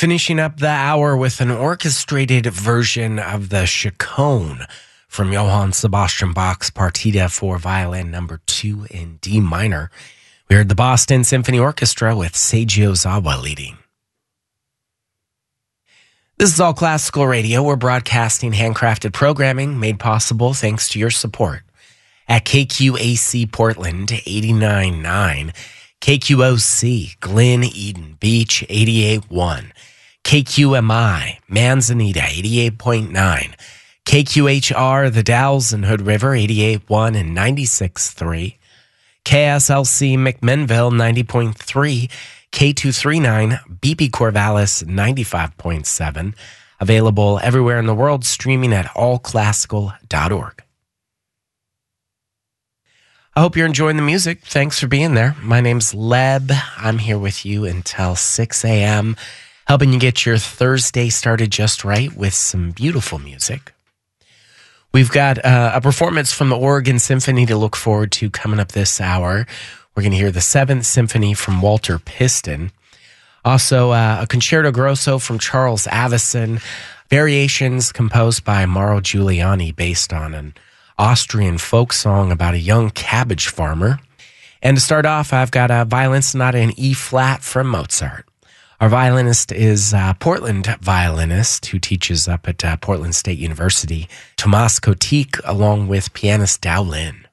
Finishing up the hour with an orchestrated version of the Chaconne from Johann Sebastian Bach's Partita for Violin Number 2 in D minor. We heard the Boston Symphony Orchestra with Seiji Ozawa leading. This is All Classical Radio. We're broadcasting handcrafted programming made possible thanks to your support at KQAC Portland 89.9, KQOC Glen Eden Beach 88.1, KQMI Manzanita 88.9, KQHR The Dalles and Hood River 88.1 and 96.3, KSLC McMinnville 90.3, K239 BP Corvallis 95.7, available everywhere in the world, streaming at allclassical.org. I hope you're enjoying the music. Thanks for being there. My name's Leb. I'm here with you until 6 a.m., helping you get your Thursday started just right with some beautiful music. We've got a performance from the Oregon Symphony to look forward to coming up this hour. We're going to hear the 7th Symphony from Walter Piston. Also, a Concerto Grosso from Charles Avison. Variations composed by Mauro Giuliani based on an Austrian folk song about a young cabbage farmer. And to start off, I've got a violin sonata in E-flat from Mozart. Our violinist is a Portland violinist who teaches up at Portland State University, Tomas Kotik, along with pianist Dao Lin.